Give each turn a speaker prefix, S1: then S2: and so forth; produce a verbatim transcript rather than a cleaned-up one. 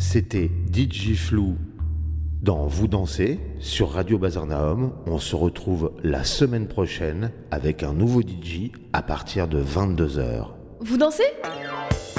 S1: C'était D J Flou dans Vous dansez sur Radio Bazarnaum. On se retrouve la semaine prochaine avec un nouveau D J à partir de vingt-deux heures.
S2: Vous dansez ?